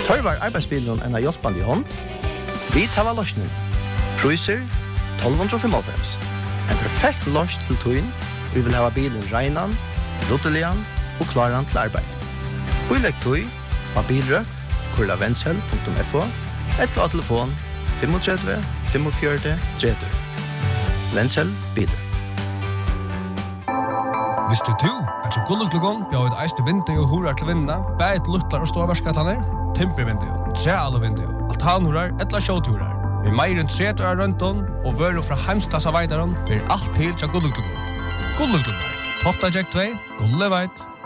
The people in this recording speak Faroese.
Tørvar arbeidsbilen en av hjelpende hånd. Vi tar løsning. Priser 1295. En perfekt løs til tøyen. Vi vil ha bilen regnan, ruttelian og klaran til arbeid. Bilegg tøy av bilrøkt, kurlavensel.fo, eller av telefon 35 45 30. Vensel biler. Visste du at så gulluklugon bjør et eiste vindu og horar til vinna, bæt luttlar og ståvarskataner, timpervindu, trealvindu, altanhorar, etla sjåturar. Vi meir enn 30 år rundt og vører fra heimstassa veidaron, blir alt til til gulluklugon. Gulluklugon, Tofta Jack 2, Gulleveit.